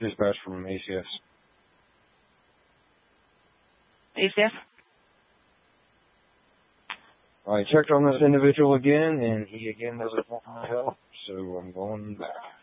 Dispatch from ACS. ACS? I checked on this individual again, and he again doesn't want my help, so I'm going back.